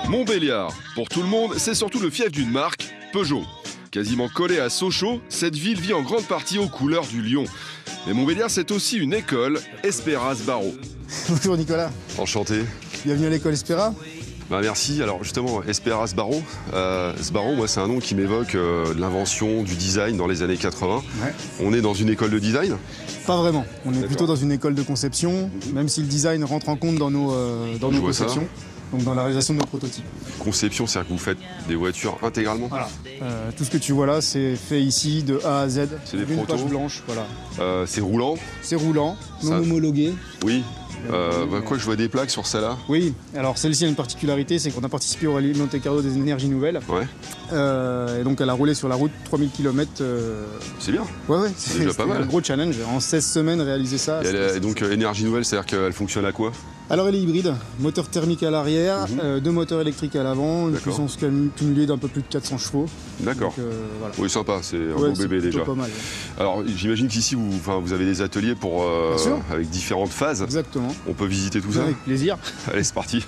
Montbéliard, pour tout le monde, c'est surtout le fief d'une marque, Peugeot. Quasiment collée à Sochaux, cette ville vit en grande partie aux couleurs du lion. Mais Montbéliard, c'est aussi une école, Espéras Barreau. Bonjour Nicolas. Enchanté. Bienvenue à l'école Espéra. Merci. Alors justement, Espéras Barreau, Sbarro, moi c'est un nom qui m'évoque l'invention du design dans les années 80. Ouais. On est dans une école de design? Pas vraiment. On est plutôt dans une école de conception, même si le design rentre en compte dans nos conceptions, donc dans la réalisation de nos prototypes. Conception, c'est-à-dire que vous faites des voitures intégralement? Voilà. Tout ce que tu vois là, c'est fait ici de A à Z. C'est des une protos. page blanche, voilà. C'est roulant? C'est roulant, non Ça- homologué. Oui. Quoi, je vois des plaques sur celle-là? Oui, alors celle-ci a une particularité, c'est qu'on a participé au rallye Monte Carlo des énergies nouvelles. Ouais. Et donc elle a roulé sur la route 3000 km. C'est bien. Ouais, C'est déjà pas mal. un gros challenge. En 16 semaines, réaliser ça. Et donc énergie nouvelle, c'est-à-dire qu'elle fonctionne à quoi? Alors elle est hybride, moteur thermique à l'arrière, deux moteurs électriques à l'avant, une D'accord. puissance cumulée d'un peu plus de 400 chevaux. D'accord. Donc, voilà. Oui, sympa, c'est un Ouais, beau c'est bébé plutôt déjà. pas mal. Alors j'imagine qu'ici vous avez des ateliers pour Bien sûr. avec différentes phases. Exactement. On peut visiter tout ça? Avec plaisir. Allez, c'est parti.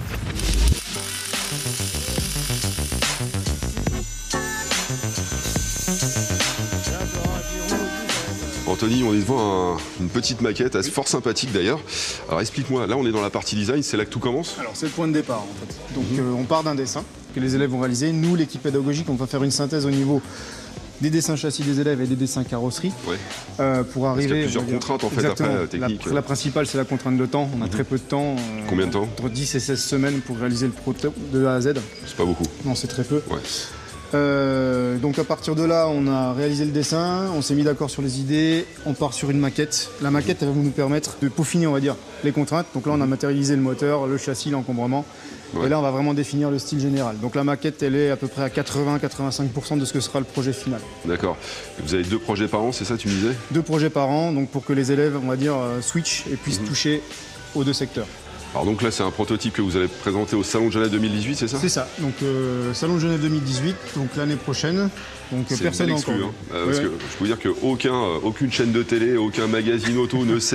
Anthony, on est devant une petite maquette, fort sympathique d'ailleurs. Alors explique-moi, là on est dans la partie design, c'est là que tout commence? Alors c'est le point de départ en fait. Donc on part d'un dessin que les élèves vont réaliser. Nous, l'équipe pédagogique, on va faire une synthèse au niveau des dessins châssis des élèves et des dessins carrosserie Ouais. Pour Parce qu'il y arriver. a plusieurs on va dire- contraintes en fait Exactement. après techniques. La principale, c'est la contrainte de temps. On a très peu de temps. Combien de temps? Entre 10 et 16 semaines pour réaliser le prototype de A à Z. C'est pas beaucoup. Non, c'est très peu. Ouais. Donc à partir de là, on a réalisé le dessin, on s'est mis d'accord sur les idées, on part sur une maquette. La maquette, elle va nous permettre de peaufiner, on va dire, les contraintes. Donc là, on a matérialisé le moteur, le châssis, l'encombrement. Ouais. Et là, on va vraiment définir le style général. Donc la maquette, elle est à peu près à 80-85% de ce que sera le projet final. D'accord. Vous avez 2 projets par an, c'est ça tu me disais? 2 projets par an, donc pour que les élèves, on va dire, switch et puissent toucher aux 2 secteurs. Alors donc là c'est un prototype que vous allez présenter au Salon de Genève 2018, c'est ça? C'est ça. Donc Salon de Genève 2018, donc l'année prochaine. Donc C'est personne une encore. exclu, hein. Parce Ouais. que je peux vous dire qu'aucune chaîne de télé, aucun magazine auto ne sait